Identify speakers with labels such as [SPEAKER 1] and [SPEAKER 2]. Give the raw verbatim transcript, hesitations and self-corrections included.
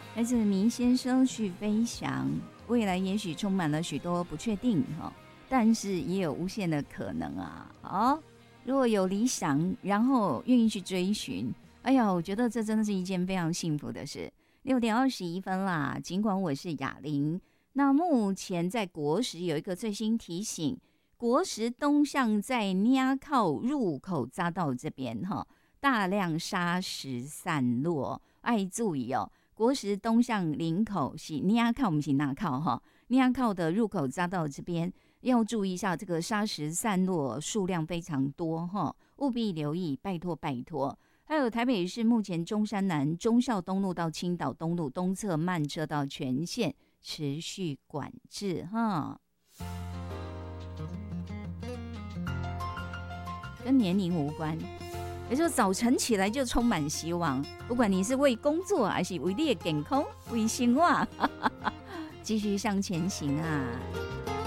[SPEAKER 1] 来自明先生去飞翔，未来也许充满了许多不确定哈，但是也有无限的可能啊。好，如果有理想，然后愿意去追寻，哎呀，我觉得这真的是一件非常幸福的事。六点二十一分啦，尽管我是雅玲，那目前在国时有一个最新提醒，国时东向在捏靠入口匝道这边哈，大量砂石散落，爱注意哦。国时东向林口是捏靠，不是那靠哈，捏靠的入口匝道这边要注意一下，这个砂石散落数量非常多哈，务必留意，拜托拜托。还有台北市目前中山南忠孝东路到青岛东路东侧慢车道全线持续管制哈，跟年龄无关。也就是早晨起来就充满希望，不管你是为工作还是为你的健康为生活，继续向前行啊！